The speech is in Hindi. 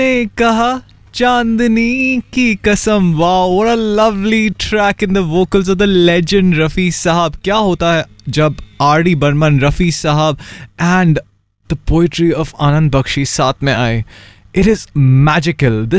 ने कहा चांदनी की कसम. Wow, what a lovely track in the vocals of the legend Rafi साहब. क्या होता है जब आर डी बर्मन, रफ़ी साहब एंड द पोइट्री ऑफ आनंद बख्शी साथ में आए. It is magical.